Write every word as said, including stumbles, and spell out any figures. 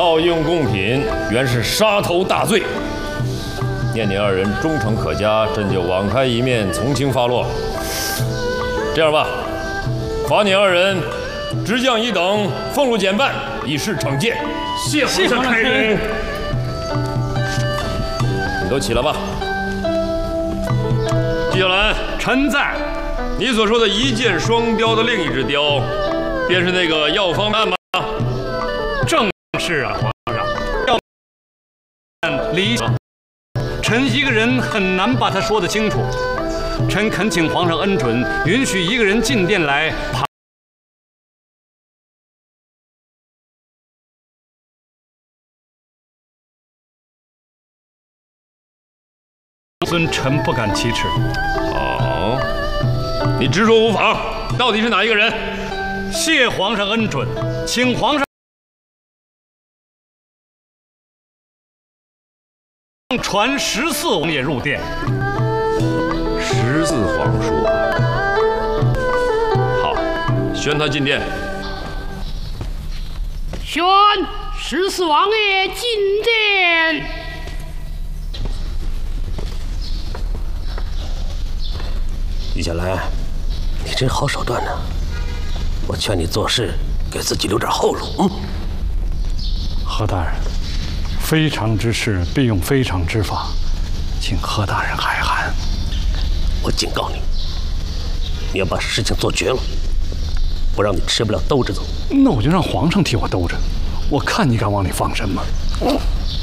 盗用贡品原是杀头大罪，念你二人忠诚可嘉，朕就网开一面，从轻发落。这样吧，罚你二人直降一等，俸禄减半，以示惩戒。 谢皇上开恩。 你都起来吧。纪晓岚， 臣在。 你所说的一箭双雕的另一只雕，便是那个药方案吗？ 正是啊，皇上。要按理，臣一个人很难把它说得清楚。臣恳请皇上恩准，允许一个人进殿来旁。尊臣不敢启齿。 好，你直说无妨，到底是哪一个人？ 谢皇上恩准，请皇上传十四王爷入殿。 十四皇叔，好，宣他进殿。 宣十四王爷进殿。 纪晓岚，你真好手段呢！我劝你做事给自己留点后路。嗯。 何大人，非常之事必用非常之法，请何大人海涵。 我警告你，你要把事情做绝了，不让你吃不了兜着走。 那我就让皇上替我兜着，我看你敢往里放什么。嗯